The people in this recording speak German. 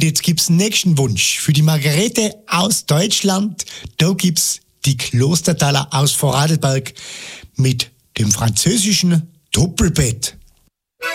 jetzt gibt's den nächsten Wunsch. Für die Margarete aus Deutschland, da gibt's die Klostertaler aus Vorarlberg mit dem französischen Doppelbett.